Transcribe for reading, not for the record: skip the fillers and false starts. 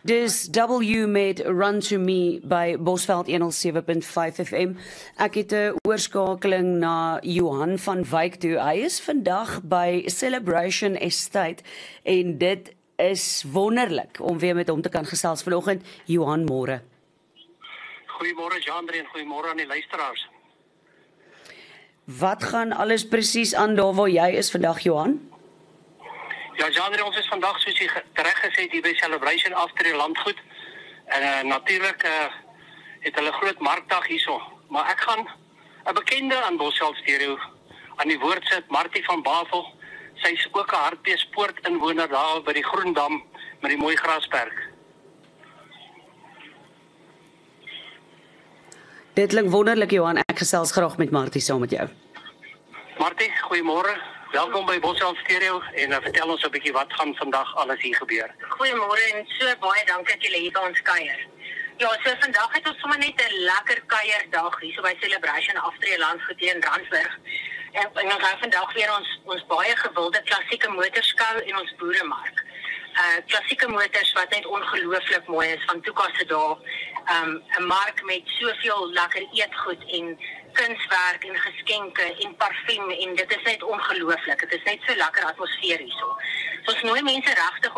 Dis W met Run to Me by Bosveld 107.5 FM. Ek het 'n oorskakeling na Johan van Wyk toe. Hy is vandag by Celebration Estate en dit is wonderlik om weer met hom te kan gesels vanoggend. Johan, môre. Goeiemôre Jandre en goeiemôre aan die luisteraars. Wat gaan alles presies aan daar waar jy is vandag, Johan? Ja, Jandre, ons is vandag soos jy reg gesê het hier by Celebration After die Landgoed. En natuurlik het hulle groot markdag hierso. Maar ek gaan 'n bekende aan Bosveld Stereo aan die woord sit, Martie van Bavel. Sy is ook 'n Hartbeespoort inwoner daar by die Groendam met die mooi grasperk. Dit klink wonderlik, Johan. Ek gesels graag met Martie saam met jou. Martie, goeiemôre. Welkom by Bosveld Stereo en vertel ons 'n bietjie wat gaan vandag alles hier gebeur. Goeiemôre en so baie dankie dat julle hier by ons kuier. Ja, so vandag het ons sommer net 'n lekker kuierdag hier so by Celebration After die Landgoed in Randburg. En ons hou vandag weer ons baie gewilde klassieke motorskou en ons boeremark. Klassieke motors wat net ongelooflik mooi is van toekasse daar. 'n Mark met soveel lekker eetgoed en kunswerk en geskenke en parfuum en dit is net ongelooflik. Dit is net so lekker atmosfeer hierso. So ons nooi mense regtig